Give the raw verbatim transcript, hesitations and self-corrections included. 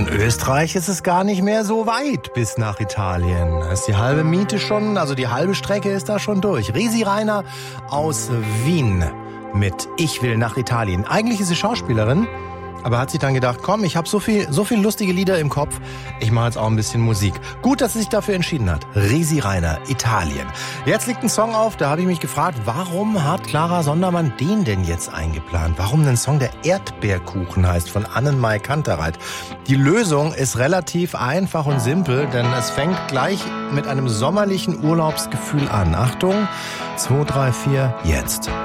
Von Österreich ist es gar nicht mehr so weit bis nach Italien. Da ist die halbe Miete schon, also die halbe Strecke ist da schon durch. Risi Reiner aus Wien mit Ich will nach Italien. Eigentlich ist sie Schauspielerin, aber hat sich dann gedacht, komm, ich habe so viel, so viel lustige Lieder im Kopf, ich mache jetzt auch ein bisschen Musik. Gut, dass sie sich dafür entschieden hat. Risi Reiner, Italien. Jetzt liegt ein Song auf, da habe ich mich gefragt, warum hat Clara Sondermann den denn jetzt eingeplant? Warum einen Song, der Erdbeerkuchen heißt, von Annenmai Kantereit? Die Lösung ist relativ einfach und simpel, denn es fängt gleich mit einem sommerlichen Urlaubsgefühl an. Achtung, zwei, drei, vier, jetzt.